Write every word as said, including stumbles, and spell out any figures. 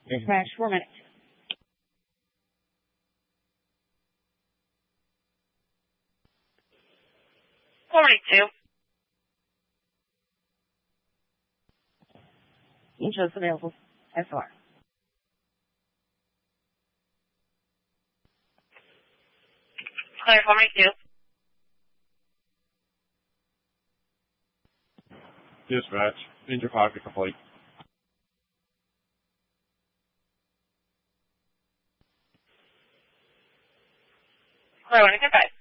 Dispatch, four minutes. forty-two. Insurance available. S R. Clear, forty-two. Dispatch, injured pocket complete. Clear, one, goodbye.